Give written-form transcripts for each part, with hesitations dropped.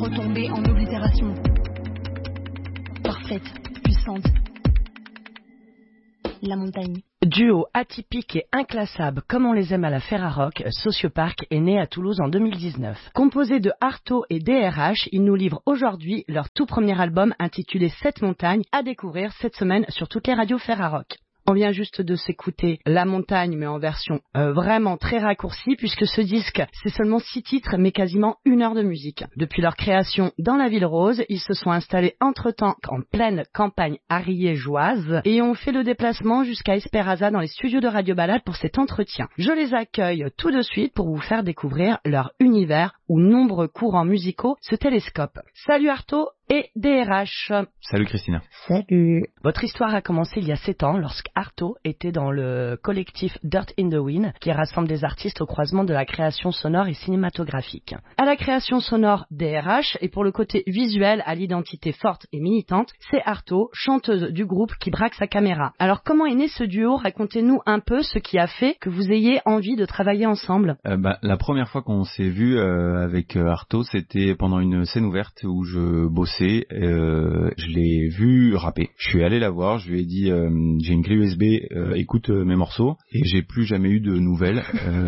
retombée en oblitération. Parfaite, puissante. La montagne. Duo atypique et inclassable comme on les aime à la Ferrarock, Sociopark est né à Toulouse en 2019. Composé de Artaud et DRH, ils nous livrent aujourd'hui leur tout premier album intitulé 7 montagnes à découvrir cette semaine sur toutes les radios Ferrarock. On vient juste de s'écouter La Montagne, mais en version vraiment très raccourcie, puisque ce disque, c'est seulement 6 titres, mais quasiment 1 heure de musique. Depuis leur création dans la Ville Rose, ils se sont installés entre-temps en pleine campagne ariégeoise et ont fait le déplacement jusqu'à Espéraza dans les studios de Radio Balade pour cet entretien. Je les accueille tout de suite pour vous faire découvrir leur univers où nombreux courants musicaux se télescopent. Salut Artaud et DRH. Salut Christina. Salut. Votre histoire a commencé il y a 7 ans lorsqu'Artaud était dans le collectif Dirt in the Wind qui rassemble des artistes au croisement de la création sonore et cinématographique. À la création sonore DRH et pour le côté visuel à l'identité forte et militante, c'est Artaud, chanteuse du groupe qui braque sa caméra. Alors comment est né ce duo? Racontez-nous un peu ce qui a fait que vous ayez envie de travailler ensemble. La première fois qu'on s'est vu avec Artaud, c'était pendant une scène ouverte où je bossais. Je l'ai vu rapper. Je suis allé la voir, je lui ai dit j'ai une clé USB, écoute mes morceaux, et j'ai plus jamais eu de nouvelles.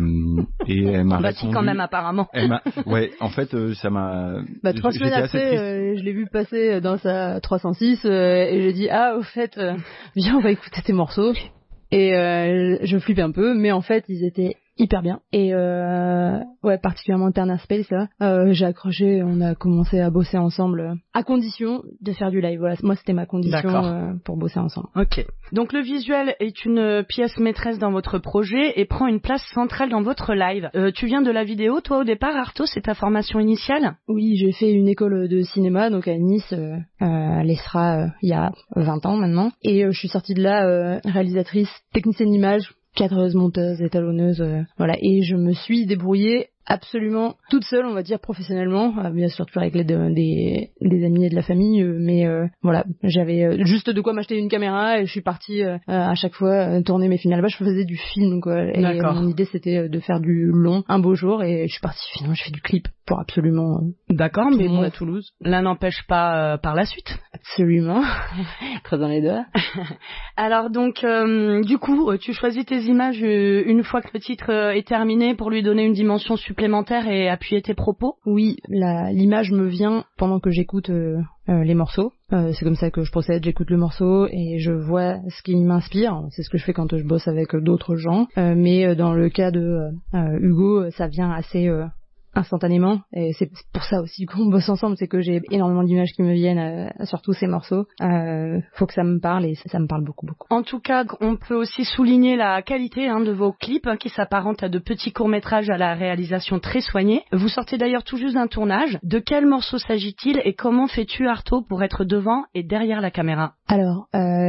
Et elle m'a répondu. Si quand même apparemment. Ouais, en fait ça m'a. 3 semaines après, je l'ai vu passer dans sa 306 et j'ai dit au fait viens on va écouter tes morceaux. Et je flippais un peu, mais en fait ils étaient hyper bien et particulièrement Turner Space là, j'ai accroché, on a commencé à bosser ensemble à condition de faire du live. Voilà, moi c'était ma condition pour bosser ensemble. OK. Donc le visuel est une pièce maîtresse dans votre projet et prend une place centrale dans votre live. Tu viens de la vidéo toi au départ Artaud, c'est ta formation initiale? Oui, j'ai fait une école de cinéma donc à Nice, à l'ESRA il y a 20 ans maintenant et je suis sortie de là réalisatrice, technicienne d'image, cadreuse, monteuse, étalonneuse, voilà. Et je me suis débrouillée absolument toute seule, on va dire professionnellement, bien sûr toujours avec l'aide des amis et de la famille, mais voilà, j'avais juste de quoi m'acheter une caméra et je suis partie à chaque fois tourner mes films. Là-bas, je faisais du film, quoi. Et mon idée c'était de faire du long un beau jour et je suis partie finalement, je fais du clip pour absolument. D'accord, mais bon, à Toulouse. L'un n'empêche pas par la suite. Absolument. Très dans les deux. Alors donc, du coup, tu choisis tes images une fois que le titre est terminé pour lui donner une dimension supplémentaire et appuyer tes propos? Oui, l'image me vient pendant que j'écoute les morceaux. C'est comme ça que je procède, j'écoute le morceau et je vois ce qui m'inspire. C'est ce que je fais quand je bosse avec d'autres gens. Mais dans le cas de Hugo, ça vient assez instantanément et c'est pour ça aussi qu'on bosse ensemble, c'est que j'ai énormément d'images qui me viennent sur tous ces morceaux. Faut que ça me parle et ça me parle beaucoup. En tout cas, on peut aussi souligner la qualité de vos clips qui s'apparentent à de petits courts-métrages à la réalisation très soignée. Vous sortez d'ailleurs tout juste d'un tournage. De quel morceau s'agit-il et comment fais-tu Artaud pour être devant et derrière la caméra? Alors,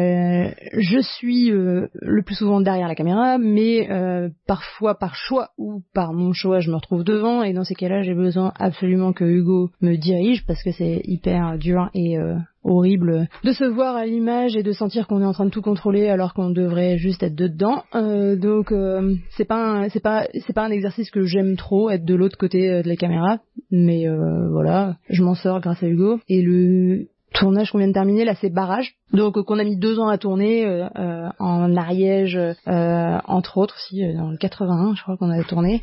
je suis le plus souvent derrière la caméra, mais parfois par choix ou par mon choix, je me retrouve devant et dans ces cas-là, j'ai besoin absolument que Hugo me dirige parce que c'est hyper dur et horrible de se voir à l'image et de sentir qu'on est en train de tout contrôler alors qu'on devrait juste être dedans. Donc c'est pas un exercice que j'aime trop, être de l'autre côté de la caméra, mais voilà, je m'en sors grâce à Hugo. Et le tournage qu'on vient de terminer là, c'est Barrage, donc qu'on a mis 2 ans à tourner en Ariège, entre autres, dans le 81 je crois qu'on a tourné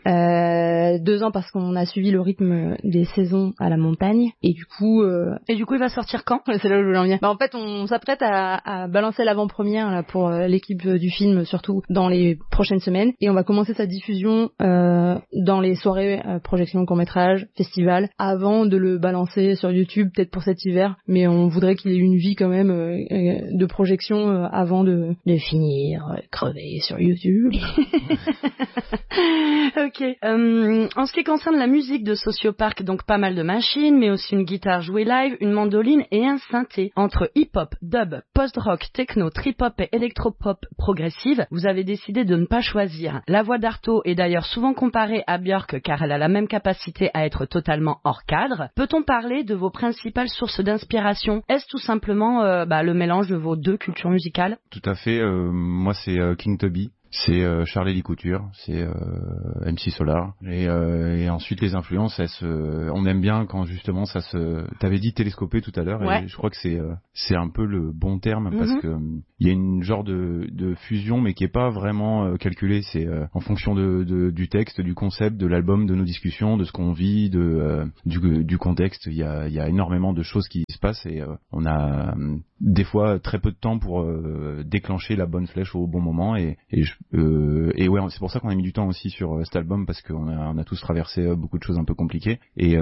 2 ans parce qu'on a suivi le rythme des saisons à la montagne et du coup il va sortir quand? C'est là où je voulais en venir. En fait on s'apprête à balancer l'avant-première là, pour l'équipe du film, surtout dans les prochaines semaines, et on va commencer sa diffusion dans les soirées projection court-métrage, festival, avant de le balancer sur YouTube peut-être pour cet hiver, mais on voudrait qu'il ait une vie quand même de projection avant de finir crever sur YouTube. Ok. En ce qui concerne la musique de Sociopark, donc pas mal de machines, mais aussi une guitare jouée live, une mandoline et un synthé. Entre hip-hop, dub, post-rock, techno, trip-hop et électro-pop progressive, vous avez décidé de ne pas choisir. La voix d'Artaud est d'ailleurs souvent comparée à Björk car elle a la même capacité à être totalement hors cadre. Peut-on parler de vos principales sources d'inspiration? Est-ce tout simplement le mélange de vos deux cultures musicales? Tout à fait. Moi, c'est King Tubby. C'est Charlie Couture, c'est MC Solar et ensuite les influences, on aime bien quand justement ça se. T'avais dit télescoper tout à l'heure et je crois que c'est un peu le bon terme parce que il y a une genre de fusion mais qui est pas vraiment calculée. C'est en fonction du texte, du concept, de l'album, de nos discussions, de ce qu'on vit, du contexte. Il y a énormément de choses qui se passent et on a des fois très peu de temps pour déclencher la bonne flèche au bon moment et ouais, c'est pour ça qu'on a mis du temps aussi sur cet album parce qu'on a tous traversé beaucoup de choses un peu compliquées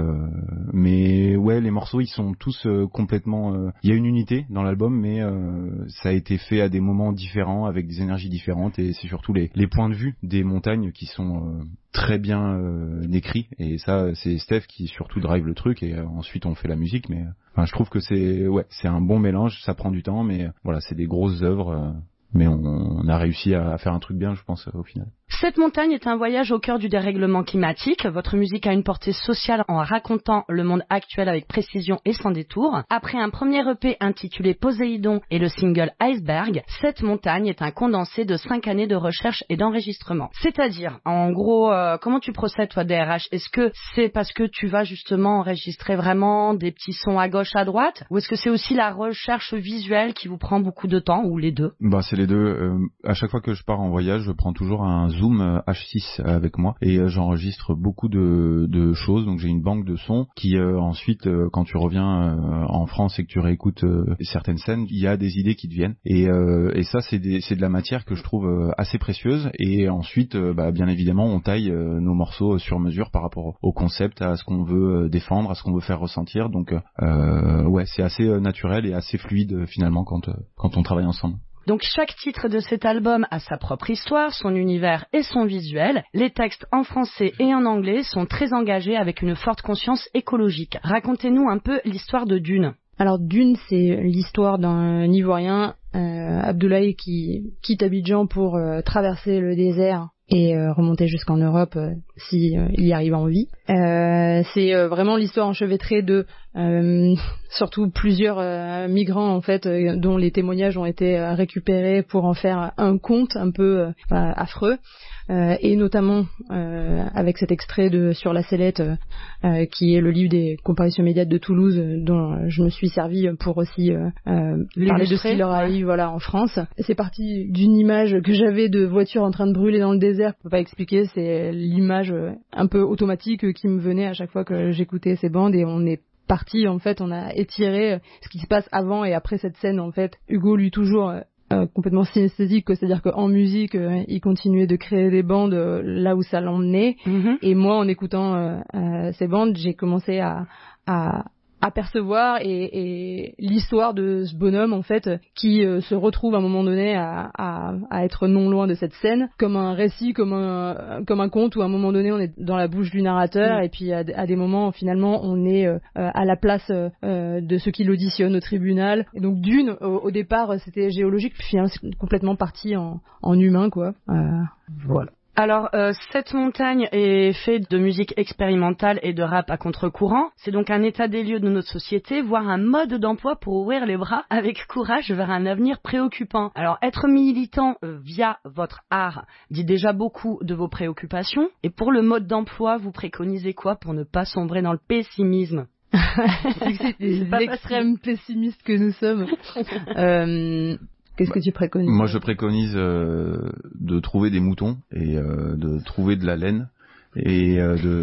mais ouais, les morceaux ils sont tous complètement il y a une unité dans l'album mais ça a été fait à des moments différents avec des énergies différentes et c'est surtout les points de vue des montagnes qui sont très bien écrits et ça c'est Steph qui surtout drive le truc et ensuite on fait la musique mais je trouve que c'est un bon mélange, ça prend du temps mais voilà, c'est des grosses œuvres mais on a réussi à faire un truc bien, je pense, au final. Cette montagne est un voyage au cœur du dérèglement climatique. Votre musique a une portée sociale en racontant le monde actuel avec précision et sans détour. Après un premier EP intitulé Poséidon et le single Iceberg, cette montagne est un condensé de 5 années de recherche et d'enregistrement. C'est-à-dire, en gros, comment tu procèdes, toi, DRH? Est-ce que c'est parce que tu vas justement enregistrer vraiment des petits sons à gauche, à droite? Ou est-ce que c'est aussi la recherche visuelle qui vous prend beaucoup de temps, ou les deux? C'est les deux. À chaque fois que je pars en voyage, je prends toujours un Zoom H6 avec moi et j'enregistre beaucoup de choses. Donc j'ai une banque de sons qui ensuite, quand tu reviens en France et que tu réécoutes certaines scènes, il y a des idées qui te viennent. Et ça, c'est de la matière que je trouve assez précieuse. Et ensuite, bien évidemment, on taille nos morceaux sur mesure par rapport au concept, à ce qu'on veut défendre, à ce qu'on veut faire ressentir. Donc ouais, c'est assez naturel et assez fluide finalement quand on travaille ensemble. Donc chaque titre de cet album a sa propre histoire, son univers et son visuel. Les textes en français et en anglais sont très engagés avec une forte conscience écologique. Racontez-nous un peu l'histoire de Dune. Alors Dune, c'est l'histoire d'un Ivoirien, Abdoulaye, qui quitte Abidjan pour traverser le désert et remonter jusqu'en Europe si il y arrive en vie. C'est vraiment l'histoire enchevêtrée de surtout plusieurs migrants en fait dont les témoignages ont été récupérés pour en faire un conte un peu affreux et notamment avec cet extrait de Sur la sellette qui est le livre des comparutions immédiates de Toulouse dont je me suis servi pour aussi parler de ce qui leur arrive en France. C'est parti d'une image que j'avais de voiture en train de brûler dans le désert, je peux pas expliquer, c'est l'image un peu automatique qui me venait à chaque fois que j'écoutais ces bandes et on est parti en fait, on a étiré ce qui se passe avant et après cette scène en fait. Hugo lui toujours complètement synesthésique, c'est-à-dire qu'en musique il continuait de créer des bandes là où ça l'emmenait et moi en écoutant ces bandes j'ai commencé à apercevoir et l'histoire de ce bonhomme en fait qui se retrouve à un moment donné à être non loin de cette scène comme un récit, comme un conte où à un moment donné on est dans la bouche du narrateur et puis à des moments finalement on est à la place de ceux qui l'auditionnent au tribunal. Et donc Dune au départ c'était géologique puis finalement c'est complètement parti en humain quoi. Voilà. Alors, cette montagne est faite de musique expérimentale et de rap à contre-courant. C'est donc un état des lieux de notre société, voire un mode d'emploi pour ouvrir les bras avec courage vers un avenir préoccupant. Alors, être militant via votre art dit déjà beaucoup de vos préoccupations. Et pour le mode d'emploi, vous préconisez quoi pour ne pas sombrer dans le pessimisme? C'est l'extrême pessimiste que nous sommes. Qu'est-ce que tu préconises? Moi, je préconise de trouver des moutons et de trouver de la laine et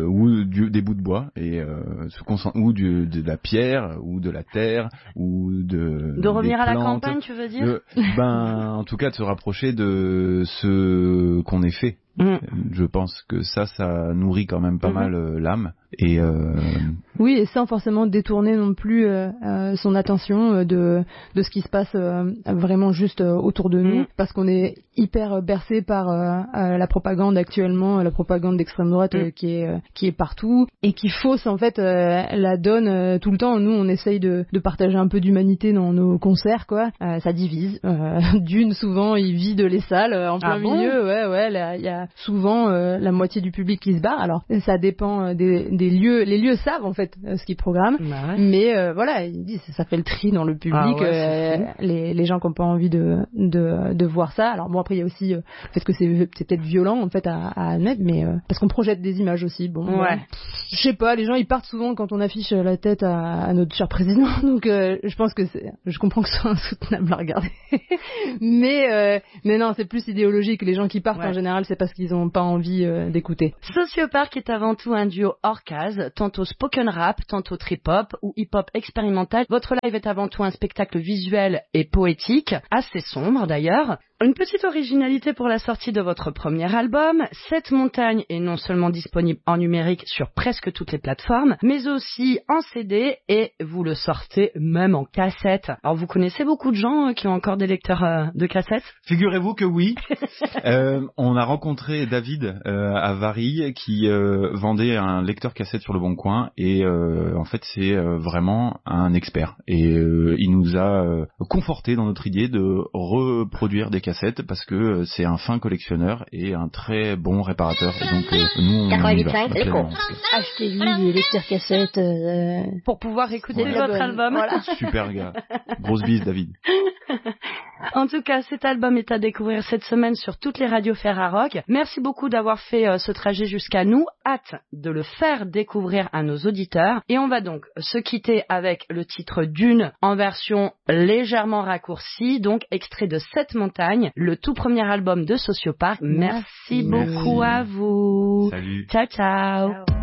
des bouts de bois et ou de la pierre ou de la terre ou de revenir à la plantes, campagne, tu veux dire? En tout cas, de se rapprocher de ce qu'on est fait. Je pense que ça nourrit quand même pas mal l'âme et oui, et sans forcément détourner non plus son attention de ce qui se passe vraiment juste autour de nous, parce qu'on est hyper bercé par la propagande actuellement, la propagande d'extrême droite qui est partout et qui fausse en fait la donne tout le temps. Nous on essaye de partager un peu d'humanité dans nos concerts quoi, ça divise. Dune souvent il vide les salles en plein milieu, il y a souvent la moitié du public qui se barre. Alors ça dépend des des lieux, les lieux savent en fait ce qu'ils programment, Bah ouais. mais voilà, ils disent ça fait le tri dans le public, Ah ouais, les gens qui n'ont pas envie de voir ça. Alors bon, après il y a aussi le fait que c'est peut-être violent en fait à admettre, mais parce qu'on projette des images aussi. Bon, Ouais. je sais pas, les gens ils partent souvent quand on affiche la tête à notre cher président, donc je pense que je comprends que ce soit insoutenable à regarder. mais non, c'est plus idéologique. Les gens qui partent en général, c'est parce qu'ils ont pas envie d'écouter. Sociopark est avant tout un duo hors case, tantôt spoken rap, tantôt trip-hop ou hip-hop expérimental. Votre live est avant tout un spectacle visuel et poétique, assez sombre d'ailleurs. Une petite originalité pour la sortie de votre premier album, Cette montagne est non seulement disponible en numérique sur presque toutes les plateformes, mais aussi en CD et vous le sortez même en cassette. Alors vous connaissez beaucoup de gens qui ont encore des lecteurs de cassettes ? Figurez-vous que oui. On a rencontré David à Varilhes qui vendait un lecteur cassette sur le Bon Coin et en fait c'est vraiment un expert et il nous a conforté dans notre idée de reproduire des cassettes parce que c'est un fin collectionneur et un très bon réparateur et donc nous on y va actuellement. Achetez-lui des lecteurs cassettes pour pouvoir écouter Ouais. votre album. Voilà. Super gars. Grosse bise David. En tout cas, cet album est à découvrir cette semaine sur toutes les radios Ferrarock. Merci beaucoup d'avoir fait ce trajet jusqu'à nous. Hâte de le faire découvrir à nos auditeurs. Et on va donc se quitter avec le titre Dune en version légèrement raccourcie, donc extrait de Cette montagne, le tout premier album de Sociopark. Merci beaucoup à vous. Salut. Ciao, ciao.